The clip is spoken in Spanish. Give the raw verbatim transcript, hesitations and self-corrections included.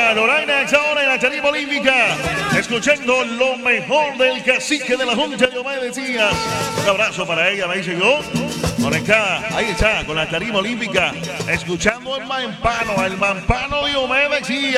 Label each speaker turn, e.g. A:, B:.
A: para Loraina ahora en la tarima olímpica, escuchando lo mejor del cacique de la Junta, Diomedes Díaz. Un abrazo para ella, me dice yo. Conectada, ahí está, con la tarima olímpica, escuchando el mampano, el mampano Diomedes Díaz.